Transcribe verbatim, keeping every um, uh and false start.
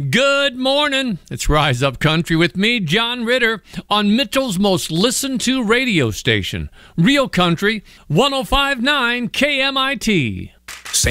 Good morning. It's Rise Up Country with me, John Ritter, on Mitchell's most listened to radio station, Real Country, one oh five point nine K M I T.